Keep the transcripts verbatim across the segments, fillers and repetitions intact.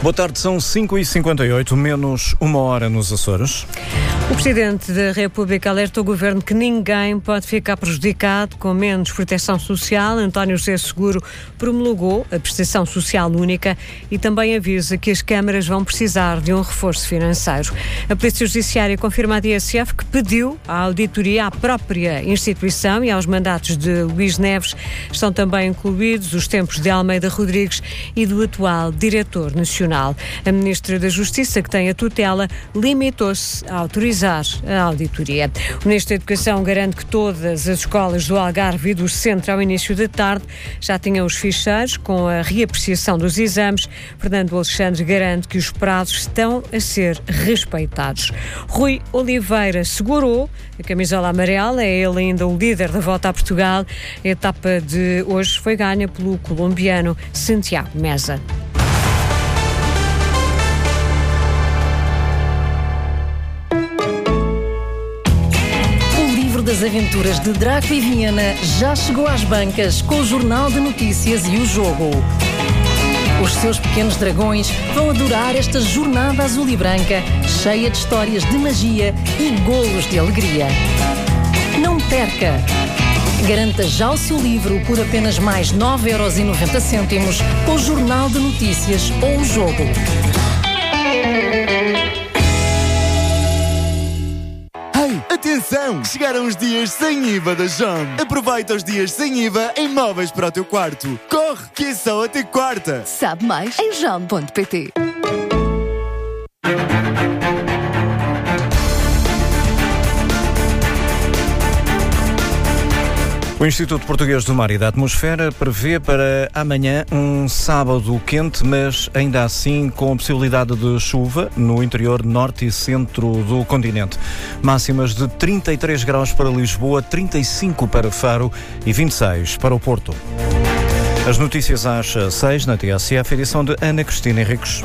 Boa tarde, são cinco e cinquenta e oito, menos uma hora nos Açores. O Presidente da República alerta o Governo que ninguém pode ficar prejudicado com menos proteção social. António José Seguro promulgou a prestação social única e também avisa que as câmaras vão precisar de um reforço financeiro. A Polícia Judiciária confirma à D S F que pediu a auditoria à própria instituição e aos mandatos de Luís Neves. Estão também incluídos os tempos de Almeida Rodrigues e do atual Diretor Nacional. A Ministra da Justiça, que tem a tutela, limitou-se a autorizar a auditoria. O Ministro da Educação garante que todas as escolas do Algarve e do Centro, ao início da tarde, já tinham os ficheiros com a reapreciação dos exames. Fernando Alexandre garante que os prazos estão a ser respeitados. Rui Oliveira segurou a camisola amarela, é ele ainda o líder da Volta a Portugal. A etapa de hoje foi ganha pelo colombiano Santiago Meza. Das aventuras de Draco e Viena já chegou às bancas com o Jornal de Notícias e o Jogo. Os seus pequenos dragões vão adorar esta jornada azul e branca, cheia de histórias de magia e golos de alegria. Não perca! Garanta já o seu livro por apenas mais nove euros e noventa cêntimos com o Jornal de Notícias ou o Jogo. Atenção! Chegaram os dias sem I V A da Jom. Aproveita os dias sem I V A em móveis para o teu quarto. Corre, que é só até quarta. Sabe mais em jom ponto pt. O Instituto Português do Mar e da Atmosfera prevê para amanhã um sábado quente, mas ainda assim com possibilidade de chuva no interior norte e centro do continente. Máximas de trinta e três graus para Lisboa, trinta e cinco para Faro e vinte e seis para o Porto. As notícias às seis na T S F, edição de Ana Cristina Henriques.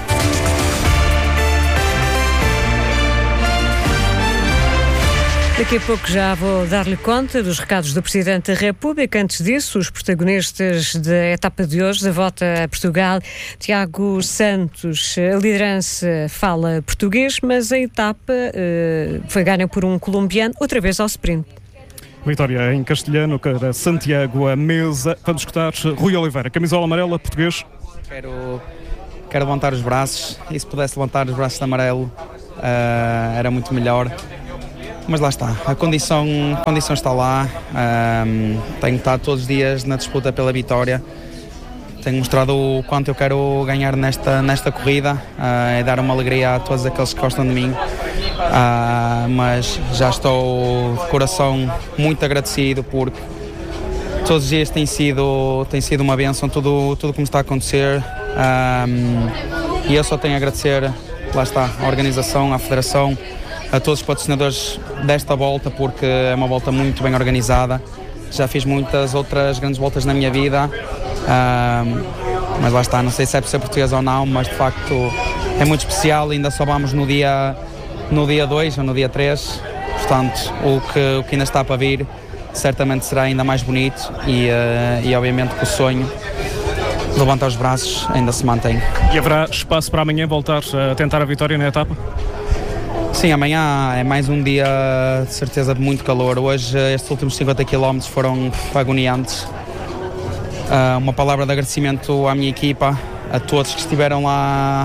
Daqui a pouco já vou dar-lhe conta dos recados do Presidente da República. Antes disso, os protagonistas da etapa de hoje, da Volta a Portugal. Tiago Santos, a liderança fala português, mas a etapa uh, foi ganha por um colombiano, outra vez ao sprint. Vitória em castelhano para Santiago Meza. Vamos escutar Rui Oliveira, camisola amarela, português. Quero, quero levantar os braços, e se pudesse levantar os braços de amarelo uh, era muito melhor. Mas lá está, a condição, a condição está lá, um, tenho estado todos os dias na disputa pela vitória, tenho mostrado o quanto eu quero ganhar nesta, nesta corrida uh, e dar uma alegria a todos aqueles que gostam de mim, uh, mas já estou de coração muito agradecido porque todos os dias tem sido, tem sido uma bênção tudo, tudo que me está a acontecer um, e eu só tenho a agradecer, lá está, a organização, à Federação, a todos os patrocinadores desta volta, porque é uma volta muito bem organizada. Já fiz muitas outras grandes voltas na minha vida, uh, mas lá está, não sei se é por ser português ou não, mas de facto é muito especial. Ainda só vamos no dia no dia dois ou no dia três, portanto o que, o que ainda está para vir certamente será ainda mais bonito e, uh, e obviamente que o sonho de levantar os braços ainda se mantém. E haverá espaço para amanhã voltar a tentar a vitória na etapa? Sim, amanhã é mais um dia de certeza de muito calor. Hoje estes últimos cinquenta quilómetros foram agoniantes. Uh, uma palavra de agradecimento à minha equipa, a todos que estiveram lá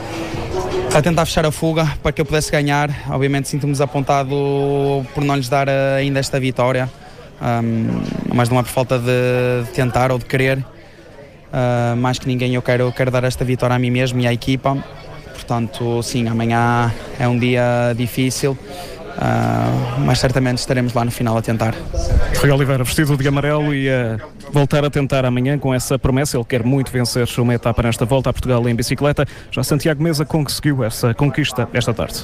a tentar fechar a fuga para que eu pudesse ganhar. Obviamente sinto-me desapontado por não lhes dar ainda esta vitória, um, mas não é por falta de, de tentar ou de querer. Uh, mais que ninguém eu quero, quero dar esta vitória a mim mesmo e à equipa. Portanto, sim, amanhã é um dia difícil, uh, mas certamente estaremos lá no final a tentar. Rui Oliveira, vestido de amarelo e a voltar a tentar amanhã com essa promessa. Ele quer muito vencer uma etapa nesta Volta a Portugal em bicicleta. Já Santiago Meza conseguiu essa conquista esta tarde.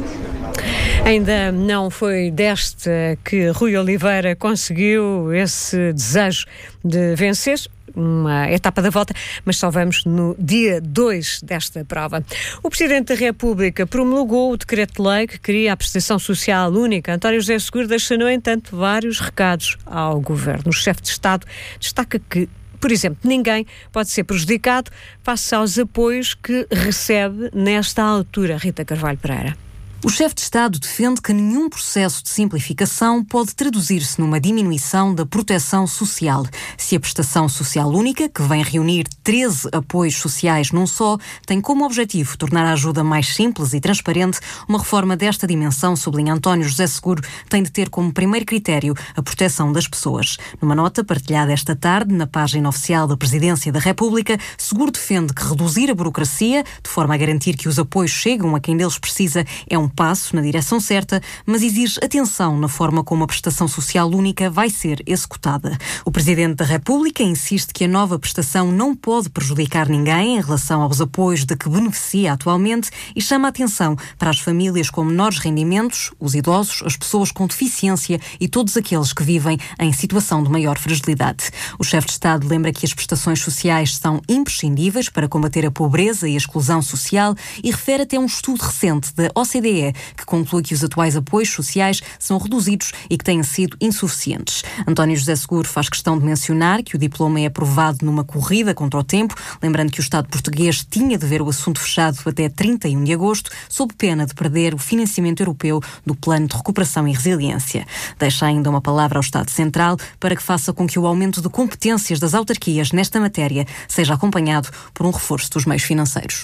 Ainda não foi desta que Rui Oliveira conseguiu esse desejo de vencer uma etapa da Volta, mas só vamos no dia dois desta prova. O Presidente da República promulgou o decreto-lei que cria a prestação social única. António José Seguro deixou, no entanto, vários recados ao Governo. O chefe de Estado destaca que Por exemplo, ninguém pode ser prejudicado face aos apoios que recebe nesta altura. Rita Carvalho Pereira. O chefe de Estado defende que nenhum processo de simplificação pode traduzir-se numa diminuição da proteção social. Se a prestação social única, que vem reunir treze apoios sociais num só, tem como objetivo tornar a ajuda mais simples e transparente, uma reforma desta dimensão, sublinha António José Seguro, tem de ter como primeiro critério a proteção das pessoas. Numa nota partilhada esta tarde na página oficial da Presidência da República, Seguro defende que reduzir a burocracia, de forma a garantir que os apoios chegam a quem deles precisa, é um passo na direção certa, mas exige atenção na forma como a prestação social única vai ser executada. O Presidente da República insiste que a nova prestação não pode prejudicar ninguém em relação aos apoios de que beneficia atualmente e chama a atenção para as famílias com menores rendimentos, os idosos, as pessoas com deficiência e todos aqueles que vivem em situação de maior fragilidade. O chefe de Estado lembra que as prestações sociais são imprescindíveis para combater a pobreza e a exclusão social e refere até um estudo recente da O C D E que conclui que os atuais apoios sociais são reduzidos e que têm sido insuficientes. António José Seguro faz questão de mencionar que o diploma é aprovado numa corrida contra o tempo, lembrando que o Estado português tinha de ver o assunto fechado até trinta e um de agosto, sob pena de perder o financiamento europeu do Plano de Recuperação e Resiliência. Deixa ainda uma palavra ao Estado Central para que faça com que o aumento de competências das autarquias nesta matéria seja acompanhado por um reforço dos meios financeiros.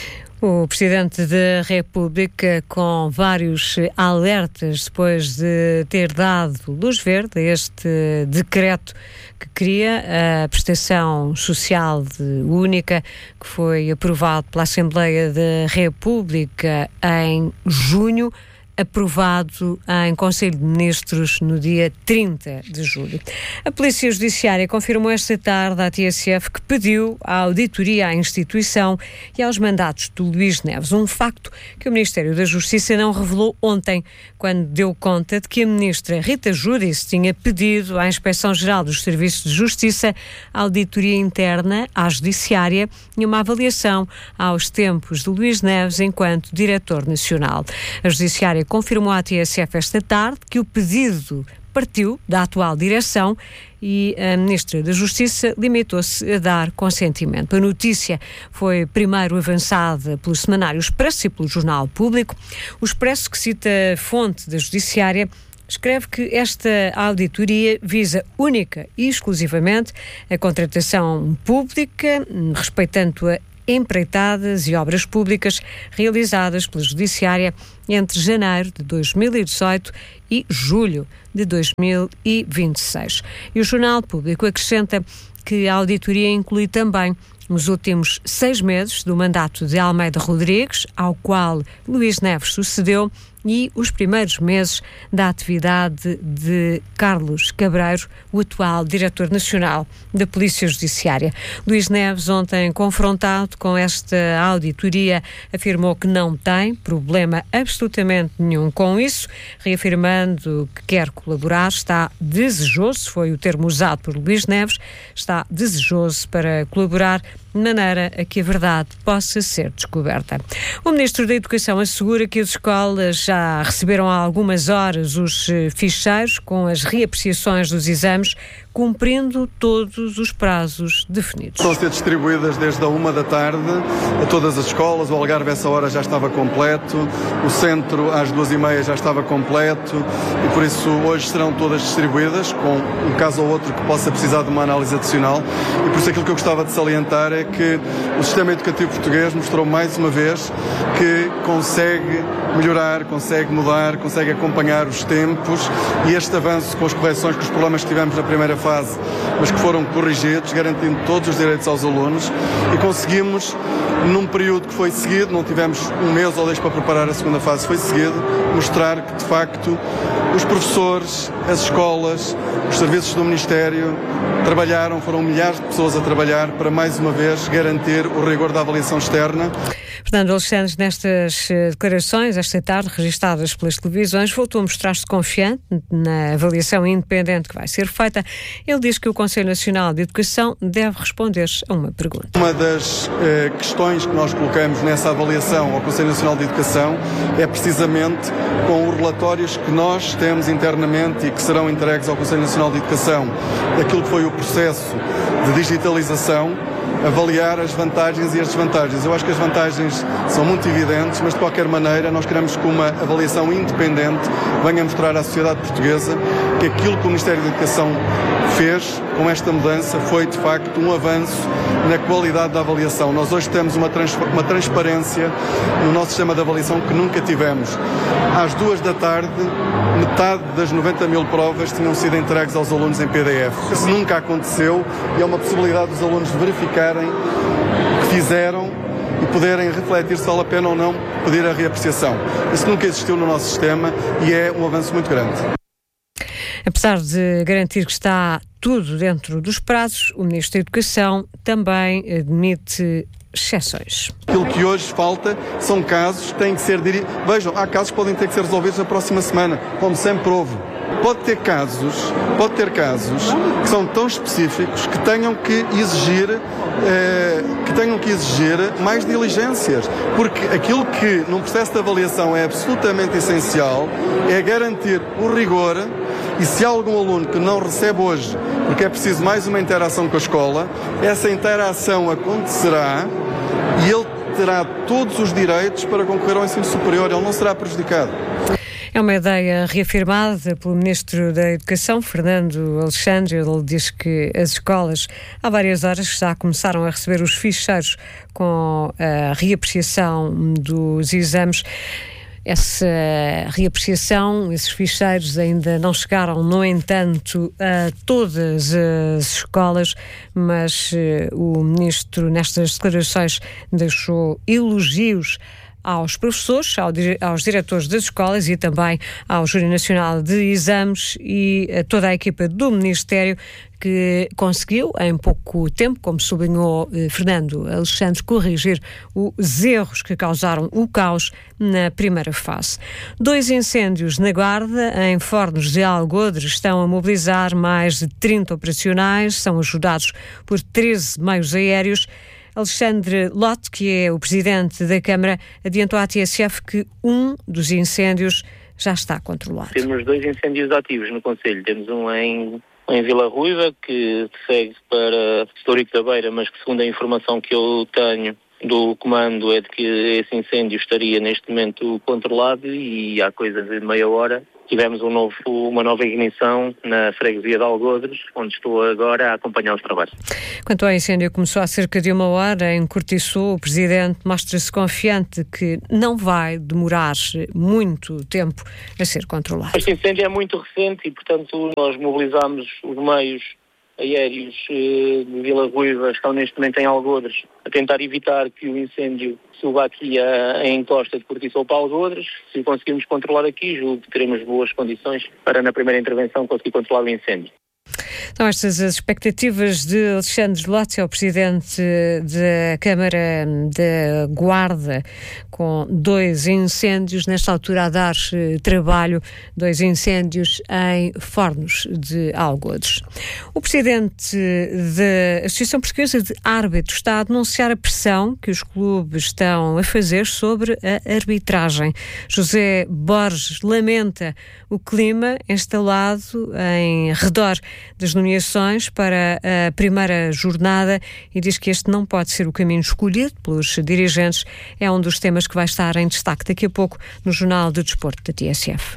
O Presidente da República, com vários alertas depois de ter dado luz verde a este decreto que cria a prestação social única, que foi aprovado pela Assembleia da República em junho, aprovado em Conselho de Ministros no dia trinta de julho. A Polícia Judiciária confirmou esta tarde à T S F que pediu a auditoria à instituição e aos mandatos de Luís Neves, um facto que o Ministério da Justiça não revelou ontem, quando deu conta de que a ministra Rita Giudice tinha pedido à Inspeção-Geral dos Serviços de Justiça a auditoria interna à Judiciária e uma avaliação aos tempos de Luís Neves enquanto Diretor Nacional. A Judiciária confirmou à T S F esta tarde que o pedido partiu da atual direção e a Ministra da Justiça limitou-se a dar consentimento. A notícia foi primeiro avançada pelo Semanário Expresso e pelo Jornal Público. O Expresso, que cita a fonte da Judiciária, escreve que esta auditoria visa única e exclusivamente a contratação pública, respeitando a empreitadas e obras públicas realizadas pela Judiciária entre janeiro de dois mil e dezoito e julho de dois mil e vinte e seis. E o Jornal Público acrescenta que a auditoria inclui também os últimos seis meses do mandato de Almeida Rodrigues, ao qual Luís Neves sucedeu, e os primeiros meses da atividade de Carlos Cabreiro, o atual Diretor Nacional da Polícia Judiciária. Luís Neves, ontem confrontado com esta auditoria, afirmou que não tem problema absolutamente nenhum com isso, reafirmando que quer colaborar, está desejoso, foi o termo usado por Luís Neves, está desejoso para colaborar de maneira a que a verdade possa ser descoberta. O Ministro da Educação assegura que as escolas já receberam há algumas horas os ficheiros com as reapreciações dos exames, cumprindo todos os prazos definidos. Estão a ser distribuídas desde a uma da tarde a todas as escolas. O Algarve, essa hora, já estava completo. O centro, às duas e meia, já estava completo. E, por isso, hoje serão todas distribuídas, com um caso ou outro que possa precisar de uma análise adicional. E, por isso, aquilo que eu gostava de salientar é que o sistema educativo português mostrou mais uma vez que consegue melhorar, consegue mudar, consegue acompanhar os tempos, e este avanço com as correções, com os problemas que tivemos na primeira fase, mas que foram corrigidos, garantindo todos os direitos aos alunos, e conseguimos, num período que foi seguido, não tivemos um mês ou dois para preparar a segunda fase, foi seguido, mostrar que, de facto, os professores, as escolas, os serviços do Ministério trabalharam, foram milhares de pessoas a trabalhar para, mais uma vez, garantir o rigor da avaliação externa. Fernando Alexandre, nestas declarações, esta tarde, registadas pelas televisões, voltou a mostrar-se confiante na avaliação independente que vai ser feita Ele diz que o Conselho Nacional de Educação deve responder a uma pergunta. Uma das eh, questões que nós colocamos nessa avaliação ao Conselho Nacional de Educação é precisamente com os relatórios que nós temos internamente e que serão entregues ao Conselho Nacional de Educação, daquilo que foi o processo de digitalização, avaliar as vantagens e as desvantagens. Eu acho que as vantagens são muito evidentes, mas de qualquer maneira nós queremos que uma avaliação independente venha mostrar à sociedade portuguesa que aquilo que o Ministério da Educação fez com esta mudança foi de facto um avanço na qualidade da avaliação. Nós hoje temos uma, trans, uma transparência no nosso sistema de avaliação que nunca tivemos. Às duas da tarde, metade das noventa mil provas tinham sido entregues aos alunos em P D F. Isso nunca aconteceu e é uma possibilidade dos alunos verificarem o que fizeram e poderem refletir se vale a pena ou não pedir a reapreciação. Isso nunca existiu no nosso sistema e é um avanço muito grande. Apesar de garantir que está tudo dentro dos prazos, o Ministro da Educação também admite exceções. Aquilo que hoje falta são casos que têm que ser dirigidos. Vejam, há casos que podem ter que ser resolvidos na próxima semana, como sempre houve. Pode ter casos, pode ter casos que são tão específicos que tenham que exigir, eh, que tenham que exigir mais diligências, porque aquilo que num processo de avaliação é absolutamente essencial é garantir o rigor. E se há algum aluno que não recebe hoje, porque é preciso mais uma interação com a escola, essa interação acontecerá e ele terá todos os direitos para concorrer ao ensino superior, ele não será prejudicado. É uma ideia reafirmada pelo Ministro da Educação, Fernando Alexandre. Ele diz que as escolas há várias horas já começaram a receber os ficheiros com a reapreciação dos exames. Essa reapreciação, esses ficheiros ainda não chegaram, no entanto, a todas as escolas, mas uh, o Ministro, nestas declarações, deixou elogios aos professores, aos diretores das escolas e também ao Júri Nacional de Exames e a toda a equipa do Ministério que conseguiu, em pouco tempo, como sublinhou eh, Fernando Alexandre, corrigir os erros que causaram o caos na primeira fase. Dois incêndios na Guarda, em Fornos de Algodres, estão a mobilizar mais de trinta operacionais, são ajudados por treze meios aéreos. Alexandre Lotte, que é o presidente da Câmara, adiantou à T S F que um dos incêndios já está controlado. Temos dois incêndios ativos no Conselho. Temos um em, em Vila Ruiva, que segue para Estourico da Beira, mas que, segundo a informação que eu tenho do comando, é de que esse incêndio estaria neste momento controlado e há coisa de meia hora tivemos um novo, uma nova ignição na freguesia de Algodres, onde estou agora a acompanhar os trabalhos. Quanto ao incêndio, começou há cerca de uma hora em Cortiço. O presidente mostra-se confiante que não vai demorar muito tempo a ser controlado. Este incêndio é muito recente e, portanto, nós mobilizamos os meios aéreos de Vila Ruiva, estão neste momento em Algodres, a tentar evitar que o incêndio suba aqui a, a encosta de Cortiço para Algodres. Se conseguirmos controlar aqui, julgo que teremos boas condições para, na primeira intervenção, conseguir controlar o incêndio. São estas as expectativas de Alexandre Lotte, o presidente da Câmara da Guarda, com dois incêndios, nesta altura a dar trabalho, dois incêndios em Fornos de Algodres. O presidente da Associação Portuguesa de Árbitros está a denunciar a pressão que os clubes estão a fazer sobre a arbitragem. José Borges lamenta o clima instalado em redor das nomeações para a primeira jornada e diz que este não pode ser o caminho escolhido pelos dirigentes. É um dos temas que vai estar em destaque daqui a pouco no Jornal de Desporto da T S F.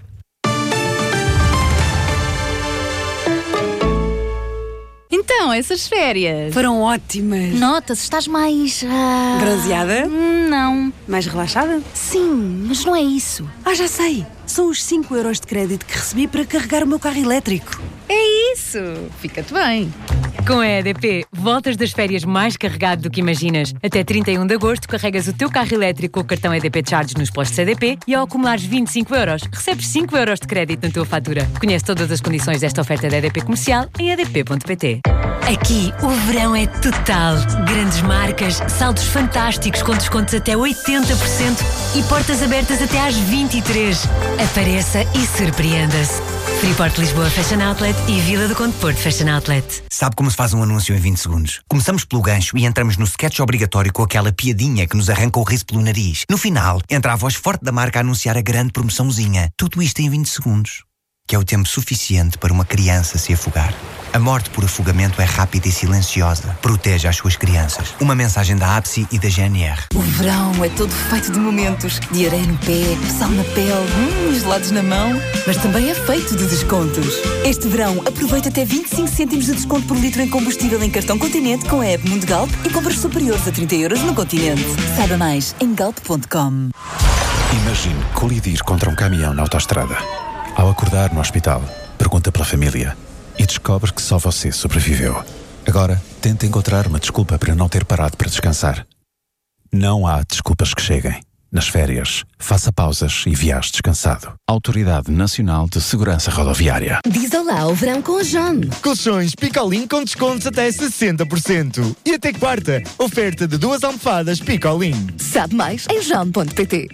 Então, essas férias foram ótimas. Nota-se, estás mais... Uh... bronzeada? Não. Mais relaxada? Sim, mas não é isso. Ah, já sei. São os cinco euros de crédito que recebi para carregar o meu carro elétrico. É isso. Fica-te bem. Com a E D P, voltas das férias mais carregado do que imaginas. Até trinta e um de agosto, carregas o teu carro elétrico com o cartão E D P Charge nos postos E D P e ao acumulares vinte e cinco euros, recebes cinco euros de crédito na tua fatura. Conhece todas as condições desta oferta da E D P Comercial em e d p ponto p t. Aqui, o verão é total. Grandes marcas, saldos fantásticos com descontos até oitenta por cento e portas abertas até às vinte e três. Apareça e surpreenda-se. Freeport Lisboa Fashion Outlet e Vila do Conde Porto Fashion Outlet. Sabe como se faz um anúncio em vinte segundos? Começamos pelo gancho e entramos no sketch obrigatório com aquela piadinha que nos arranca o riso pelo nariz. No final, entra a voz forte da marca a anunciar a grande promoçãozinha. Tudo isto em vinte segundos. Que é o tempo suficiente para uma criança se afogar. A morte por afogamento é rápida e silenciosa. Proteja as suas crianças. Uma mensagem da A B S I e da G N R. O verão é todo feito de momentos. De areia no pé, sal na pele, hum, gelados na mão. Mas também é feito de descontos. Este verão, aproveita até vinte e cinco cêntimos de desconto por litro em combustível em cartão Continente com a app Mundo Galp e compras superiores a trinta euros no Continente. Saiba mais em galp ponto com. Imagine colidir contra um caminhão na autoestrada. Ao acordar no hospital, pergunta pela família e descobre que só você sobreviveu. Agora, tenta encontrar uma desculpa para não ter parado para descansar. Não há desculpas que cheguem. Nas férias, faça pausas e viaje descansado. Autoridade Nacional de Segurança Rodoviária. Diz olá ao verão com a John. Colchões Picolin com descontos até sessenta por cento. E até quarta, oferta de duas almofadas Picolin. Sabe mais em john ponto pt.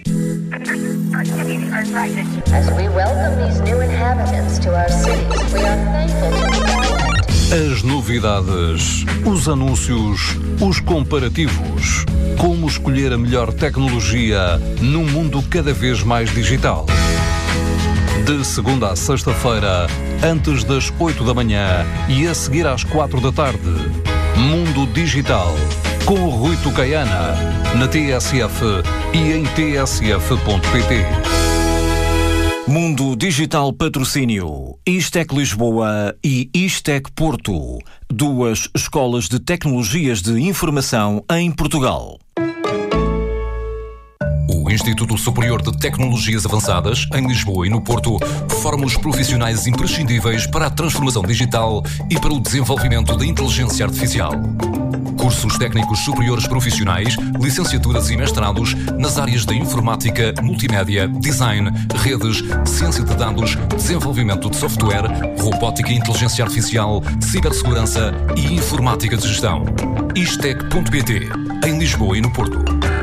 As we welcome these new inhabitants to our cities, we are thankful to As novidades, os anúncios, os comparativos. Como escolher a melhor tecnologia num mundo cada vez mais digital. De segunda a sexta-feira, antes das oito da manhã e a seguir às quatro da tarde. Mundo Digital, com o Rui Tucaiana, na T S F e em t s f ponto p t. Mundo Digital Patrocínio, Istec Lisboa e Istec Porto, duas escolas de tecnologias de informação em Portugal. O Instituto Superior de Tecnologias Avançadas, em Lisboa e no Porto, forma os profissionais imprescindíveis para a transformação digital e para o desenvolvimento da inteligência artificial. Cursos técnicos superiores profissionais, licenciaturas e mestrados nas áreas da informática, multimédia, design, redes, ciência de dados, desenvolvimento de software, robótica e inteligência artificial, cibersegurança e informática de gestão. istec ponto pt, em Lisboa e no Porto.